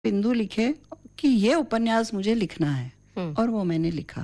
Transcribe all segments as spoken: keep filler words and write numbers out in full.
बिंदु लिखे कि ये उपन्यास मुझे लिखना है, हम्म। और वो मैंने लिखा।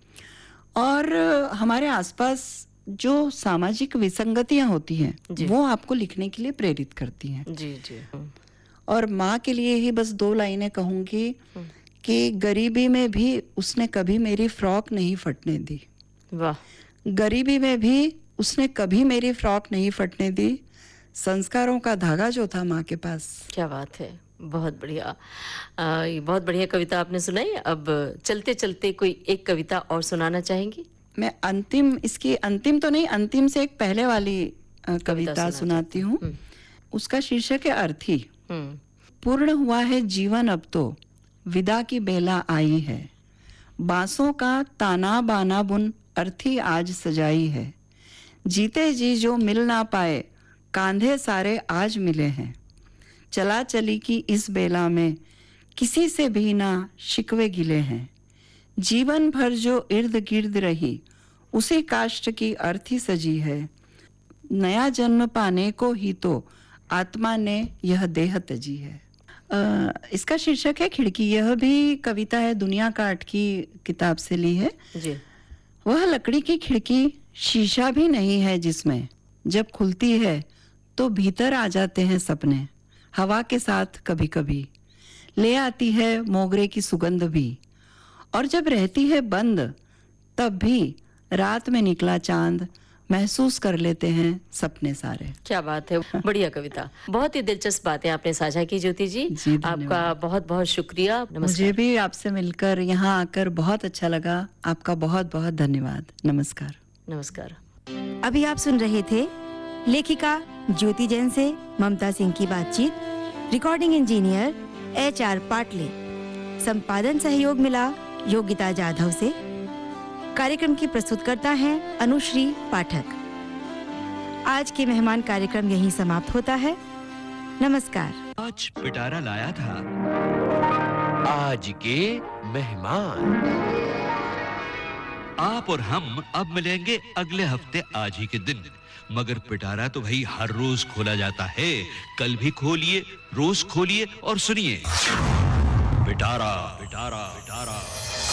और हमारे आसपास जो सामाजिक विसंगतियां होती हैं जी। वो आपको लिखने के लिए प्रेरित करती हैं। जी जी हम्म, और माँ के लिए ही बस दो लाइनें कहूंगी हम्म। कि गरीबी में भी उसने कभी मेरी फ्रॉक नहीं फटने दी। वाह। गरीबी में भी उसने कभी मेरी फ्रॉक नहीं फटने दी। संस्कारों का धागा जो था माँ के पास। क्या बात है, बहुत बढ़िया। आ, ये बहुत बढ़िया कविता आपने सुनाई। अब चलते चलते कोई एक कविता और सुनाना चाहेंगी? मैं अंतिम इसकी अंतिम तो नहीं, अंतिम से एक पहले वाली अ, कविता सुना सुनाती चाहते हैं। हूँ। हम्म, उसका शीर्षक है अर्थी। हम्म, पूर्ण हुआ है जीवन अब तो, विदा की बेला आई है। बांसों का ताना बाना बुन अर्थी आज सजाई है। जीते जी जो मिल ना पाए, कांधे सारे आज मिले हैं। चला चली की इस बेला में, किसी से भी ना शिकवे गिले हैं। जीवन भर जो इर्द गिर्द रही, उसी काष्ठ की अर्थी सजी है। नया जन्म पाने को ही तो आत्मा ने यह देह तजी है। अ, इसका शीर्षक है खिड़की। यह भी कविता है दुनिया काट की किताब से ली है। जी। वह लकड़ी की खिड़की शीशा भी नहीं है जिसमें जब खुलती है तो भीतर आ जाते हैं सपने। हवा के साथ कभी कभी ले आती है मोगरे की सुगंध भी। और जब रहती है बंद तब भी रात में निकला चांद महसूस कर लेते हैं सपने सारे। क्या बात है, बढ़िया कविता। बहुत ही दिलचस्प बातें आपने साझा की ज्योति जी। जी, धन्यवाद। आपका बहुत बहुत शुक्रिया। मुझे नमस्कार। भी आपसे मिलकर यहाँ आकर बहुत अच्छा लगा। आपका बहुत बहुत धन्यवाद। नमस्कार। नमस्कार। अभी आप सुन रहे थे लेखिका ज्योति जैन से ममता सिंह की बातचीत। Recording engineer H R Patle. संपादन सहयोग मिला योगिता जाधव से। कार्यक्रम की प्रस्तुतकर्ता हैं अनुश्री पाठक। आज के मेहमान कार्यक्रम यहीं समाप्त होता है। नमस्कार। आज पिटारा लाया था आज के मेहमान। आप और हम अब मिलेंगे अगले हफ्ते आज ही के दिन। मगर पिटारा तो भाई हर रोज खोला जाता है। कल भी खोलिए, रोज खोलिए और सुनिए पिटारा पिटारा पिटारा।